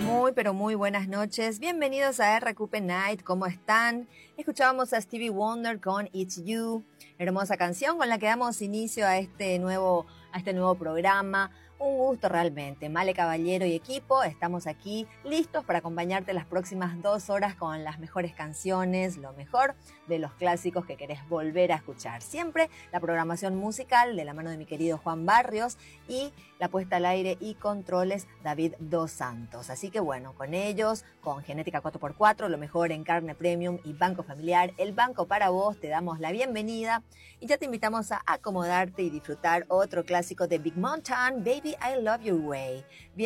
Muy, pero muy buenas noches. Bienvenidos a RQP Night. ¿Cómo están? Escuchábamos a Stevie Wonder con It's You. Hermosa canción con la que damos inicio a este nuevo programa. Un gusto realmente. Male Caballero y equipo, estamos aquí listos para acompañarte las próximas 2 horas con las mejores canciones, lo mejor de los clásicos que querés volver a escuchar. Siempre la programación musical de la mano de mi querido Juan Barrios y la puesta al aire y controles David Dos Santos. Así que bueno, con ellos, con Genética 4x4, lo mejor en carne premium y Banco Familiar, el banco para vos, te damos la bienvenida y ya te invitamos a acomodarte y disfrutar otro clásico de Big Mountain, Baby I Love Your Way. Bien